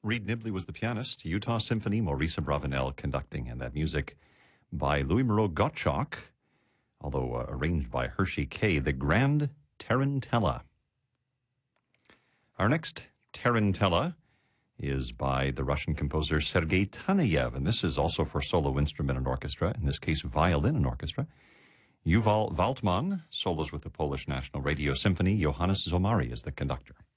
Reed Nibley was the pianist. Utah Symphony, Maurice Abravanel conducting, and that music by Louis Moreau Gottschalk, although arranged by Hershey K. The Grand Tarantella. Our next Tarantella is by the Russian composer Sergei Taneyev, and this is also for solo instrument and orchestra, in this case violin and orchestra. Yuval Waltman solos with the Polish National Radio Symphony. Johannes Zomari is the conductor.